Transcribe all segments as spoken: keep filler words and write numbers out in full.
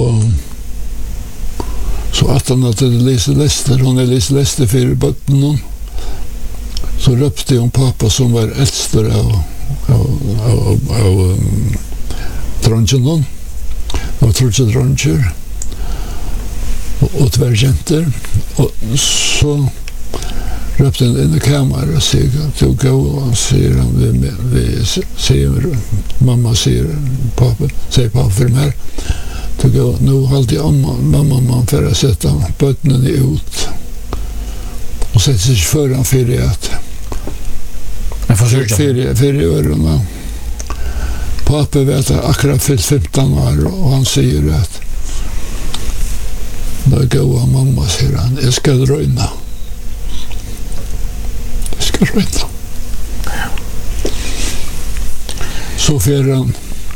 och så att han hade Lise Lester, hon är Lise Lester för botten. Så röpte hon pappa som var äldster av av av, av um, dronjen. Och tror jag dronjer. Och, och tvärjenter. Och så röpte han in i kameran och säger to go och säger han vi, vi säger mamma säger pappa säger pappa för mig to go nu hållde jag mamma man för att sätta bottnen ut och sätta sig föran för det att men försöker för för öronen pappa vet akkurat fyllt femton år och han säger att då går mamma säger han jag ska dröjna jag ska dröjna så för han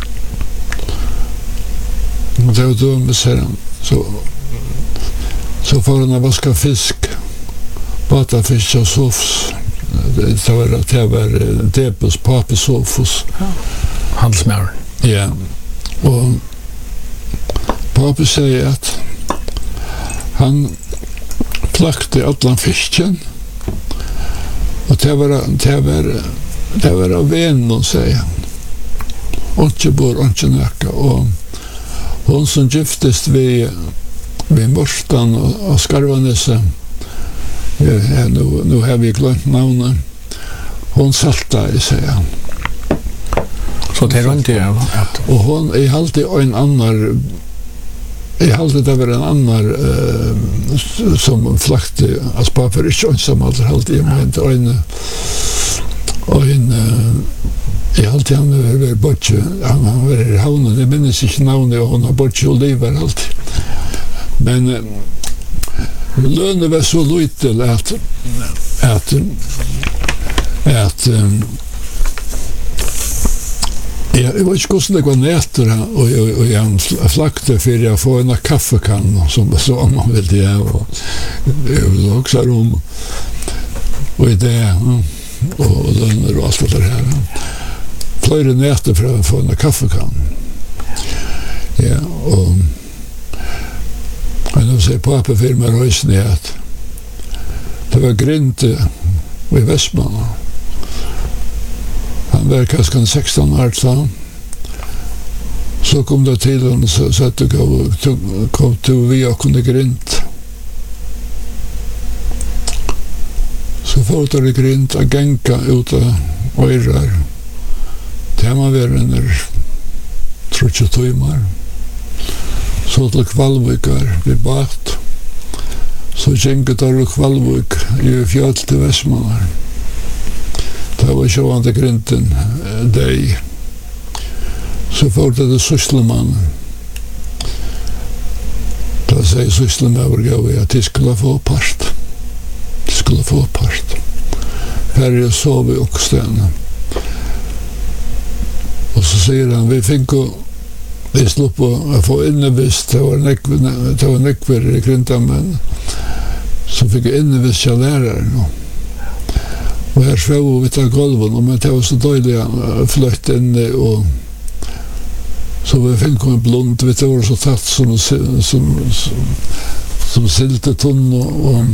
och det var då med säger han så så får han vaska fisk bata fisk och sofs det var det var Debus pappa sofus handelsmär. Ja. Och pappa säger att han plakte allan fisken och det var det var det var av vännen säger han. Och inte bor inte nöka och hon som giftest vi vi Morstan och, och Skarvanese ja, nu, nu har vi glömt namnet hon salta säger han. Så det är inte att och hon är alltid en annan är alltid det var en annan uh, som flakte alltså pappa är inte som alltid men en en är alltid han var botche han var i havnen det minns inte namnet och hon har botche och lever alltid men uh, lönen var så lite att att att um, ja, jag vet inte hvordan det var nätter och, och, och jag flakte för att få en kaffekann som så om man vill det och jag vill också rum och det och löner och allt det här flera nätter för att få en kaffekann ja och jag vill säga pappa för mig röjsning att det var grint i Västmanland. Han var kanske sexton år så så kom det till honom så, så att det kom, kom till vi och kunde grint. Så får det grint att gänka ut av örar. Det man var under trettio timmar. Så till Kvalvikar vid Bart. Så gänka där Kvalvik i fjäll till Västmanland. Det var sjåvande grinten dig. Så får det det syslemannen. Då säger syslemannen att de skulle få part. De skulle få part. Här jag sov i Oxten. Och så säger han, vi fick gå vi slog på att få innevist. Det var nekver i grinten, men så fick jag innevist av läraren. Och här svåg vi till golven och men det var så dåliga flöjt inne och så vi fick en blond vi var så tatt som som som, som silte tunn och, och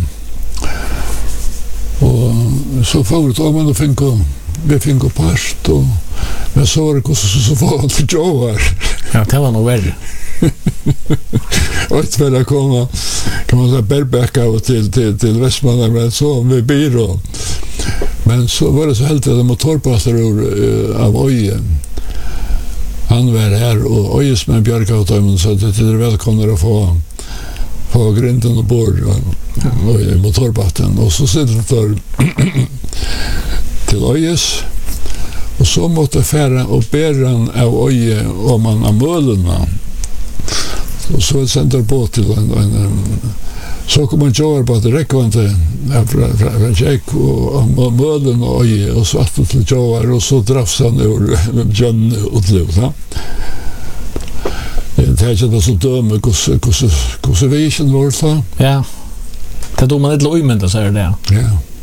och så förut om man fick vi fick past och men så var det så så var det joar. Ja, det var nog värre. Och ett väl komma kan man säga Berbäcka och till till till Västmanland men så med byrå. Men så var det så helt att motorpastor uh, av Öjen. Han var här och Öjes med Björkautommen så att det är välkomna att få få grinden och bord och i motorbatten och så sitter det till Öjes och så måste färra och bäran av Öje om man har mölerna och så sänder på till en, en, en så kommer man köra på att det räcker inte från Tjeck och mölen och Öje och så att det köra och så dras han ur John utliv. Det är inte så döme hur så vi inte var så. Ja, det är då man inte lojmynda säger det. Ja.